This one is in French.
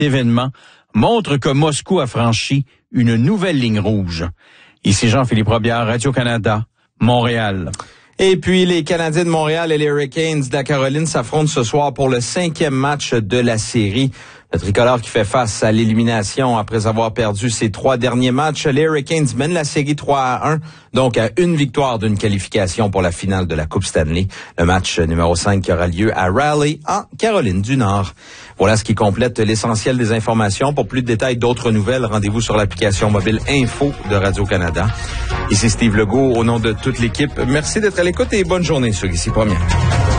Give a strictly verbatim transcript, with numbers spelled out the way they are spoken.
événement montre que Moscou a franchi une nouvelle ligne rouge. Ici Jean-Philippe Robillard, Radio-Canada, Montréal. Et puis, les Canadiens de Montréal et les Hurricanes de la Caroline s'affrontent ce soir pour le cinquième match de la série. Le tricolore qui fait face à l'élimination après avoir perdu ses trois derniers matchs. Les Hurricanes mènent la série trois à un, donc à une victoire d'une qualification pour la finale de la Coupe Stanley. Le match numéro cinq qui aura lieu à Raleigh, en Caroline du Nord. Voilà ce qui complète l'essentiel des informations. Pour plus de détails, d'autres nouvelles, rendez-vous sur l'application mobile Info de Radio-Canada. Ici Steve Legault, au nom de toute l'équipe. Merci d'être à l'écoute et bonne journée sur Ici Première.